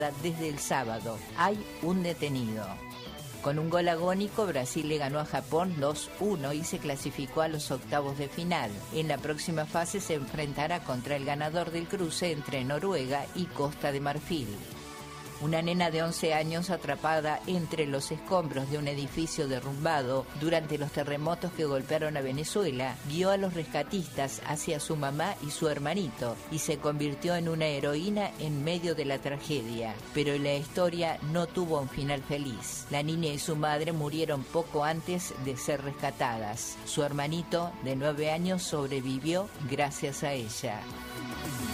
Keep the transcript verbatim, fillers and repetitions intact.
desde el sábado. Hay un detenido. Con un gol agónico, Brasil le ganó a Japón dos uno y se clasificó a los octavos de final. En la próxima fase se enfrentará contra el ganador del cruce entre Noruega y Costa de Marfil. Una nena de once años atrapada entre los escombros de un edificio derrumbado durante los terremotos que golpearon a Venezuela, guió a los rescatistas hacia su mamá y su hermanito y se convirtió en una heroína en medio de la tragedia. Pero la historia no tuvo un final feliz. La niña y su madre murieron poco antes de ser rescatadas. Su hermanito, de nueve años, sobrevivió gracias a ella.